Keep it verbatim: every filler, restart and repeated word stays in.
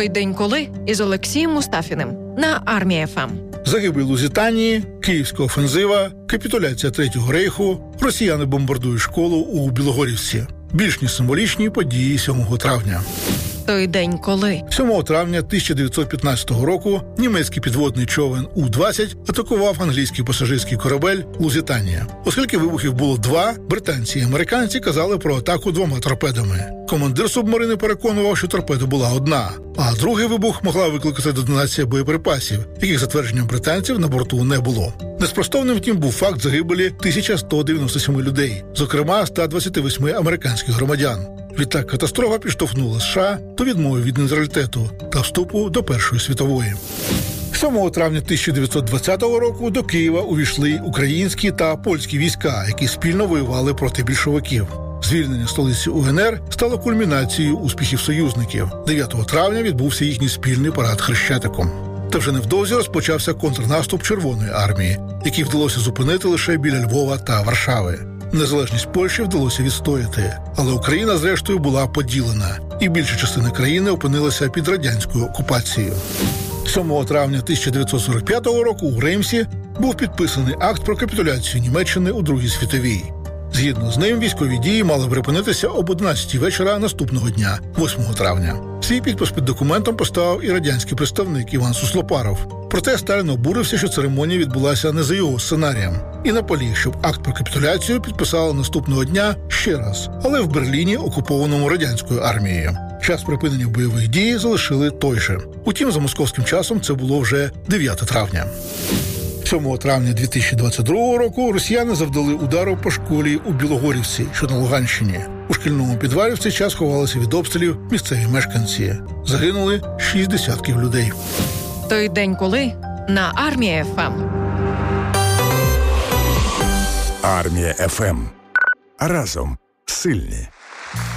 Той день коли із Олексієм Мустафіним на Армія ФМ. Загибель Лузитанії, Київська офензива, капітуляція Третього рейху, росіяни бомбардують школу у Білогорівці. Більш ніж символічні події сьомого травня. Той день коли сьомого травня тисяча дев'ятсот п'ятнадцятого року німецький підводний човен У двадцять атакував англійський пасажирський корабель «Лузитанія». Оскільки вибухів було два, британці і американці казали про атаку двома торпедами. Командир субмарини переконував, що торпеда була одна, а другий вибух могла викликати детонація боєприпасів, яких, за твердженням британців, на борту не було. Неспростовним, втім, був факт загибелі тисяча сто дев'яносто сім людей, зокрема ста двадцяти восьми американських громадян. Відтак катастрофа підштовхнула США до відмови від нейтралітету та вступу до Першої світової. сьомого травня тисяча дев'ятсот двадцятого року до Києва увійшли українські та польські війська, які спільно воювали проти більшовиків. Звільнення столиці УНР стало кульмінацією успіхів союзників. дев'ятого травня відбувся їхній спільний парад Хрещатиком. Та вже невдовзі розпочався контрнаступ Червоної армії, який вдалося зупинити лише біля Львова та Варшави. Незалежність Польщі вдалося відстояти, але Україна, зрештою, була поділена, і більша частина країни опинилася під радянською окупацією. сьомого травня тисяча дев'ятсот сорок п'ятого року у Реймсі був підписаний акт про капітуляцію Німеччини у Другій світовій. Згідно з ним, військові дії мали припинитися об одинадцятій вечора наступного дня, восьмого травня. Свій підпис під документом поставив і радянський представник Іван Суслопаров. Проте Сталін обурився, що церемонія відбулася не за його сценарієм, і наполіг, щоб акт про капітуляцію підписали наступного дня ще раз, але в Берліні, окупованому радянською армією. Час припинення бойових дій залишили той же. Утім, за московським часом це було вже дев'яте травня. сьомого травня дві тисячі двадцять другого року росіяни завдали удару по школі у Білогорівці, що на Луганщині. У шкільному підвалі в цей час ховалися від обстрілів місцеві мешканці. Загинули шість десятків людей. Той день коли на Армія ФМ. Армія ФМ. Разом сильні.